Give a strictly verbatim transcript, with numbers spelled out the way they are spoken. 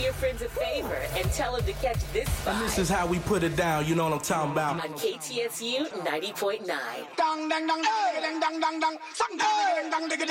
your friends a favor and tell them to catch this spot. And this is how we put it down, you know what I'm talking about. On K T S U ninety point nine. Dang, dang, dang, dang, dang, dang, dang, dang, dang, dang, dang, dang, dang,